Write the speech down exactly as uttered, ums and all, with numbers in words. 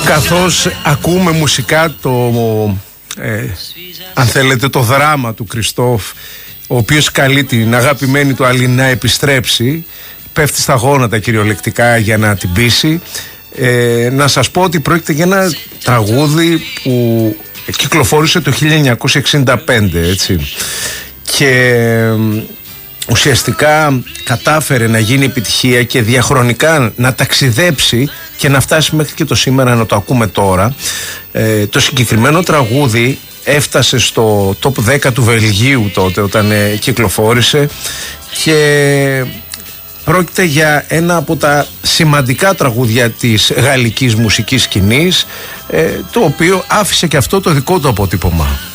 Καθώς ακούμε μουσικά το, ε, αν θέλετε, το δράμα του Κριστόφ, ο οποίος καλεί την αγαπημένη του Αλή να επιστρέψει, πέφτει στα γόνατα κυριολεκτικά για να την πείσει. Ε, να σας πω ότι πρόκειται για ένα τραγούδι που κυκλοφόρησε το χίλια εννιακόσια εξήντα πέντε, έτσι, και ουσιαστικά κατάφερε να γίνει επιτυχία και διαχρονικά να ταξιδέψει και να φτάσει μέχρι και το σήμερα, να το ακούμε τώρα. Ε, το συγκεκριμένο τραγούδι έφτασε στο top δέκα του Βελγίου τότε όταν ε, κυκλοφόρησε, και πρόκειται για ένα από τα σημαντικά τραγούδια της γαλλικής μουσικής σκηνής, ε, το οποίο άφησε και αυτό το δικό του αποτύπωμα.